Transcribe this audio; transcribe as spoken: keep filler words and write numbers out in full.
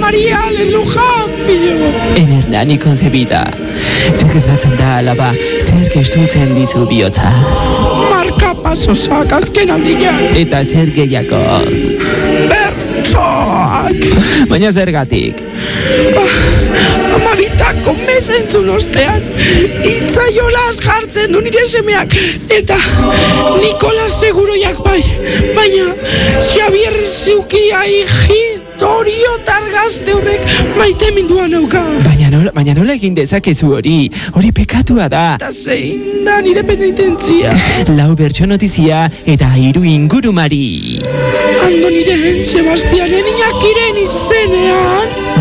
Maria, lehen japio. Ederna, concebida. Zer gertatzen da, alaba, zer gestutzen dizu bihotza. Markapasosak azken aldian. Eta zer gehiago. Bertsoak. Baina zergatik. Amabitako mesentzun ostean, itzaiolaz jartzen du nire semeak, eta Nikolas Seguroiak bai, baina Xabier Zukia hijitorio targazte horrek maite minduan auka. Baina nola, baina nola egin dezakezu hori, hori pekatua da. Eta zein da nire penitentzia. Lau bertso notizia eta hiru ingurumari. Ando nire Sebastianen Iñakiren izenean.